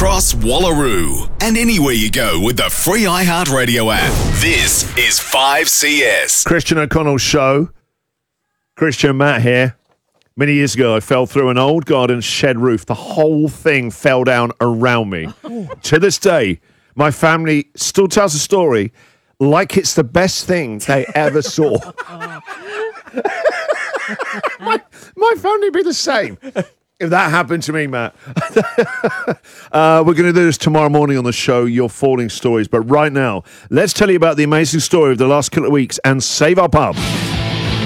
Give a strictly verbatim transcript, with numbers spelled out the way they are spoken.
across Wallaroo and anywhere you go with the free iHeartRadio app. This is five C S. Christian O'Connell's show. Christian Matt here. Many years ago, I fell through an old garden shed roof. The whole thing fell down around me. To this day, my family still tells the story like it's the best thing they ever saw. my, my family would be the same if that happened to me, Matt. uh, we're going to do this tomorrow morning on the show, Your Falling Stories. But right now, let's tell you about the amazing story of the last couple of weeks and save our pub.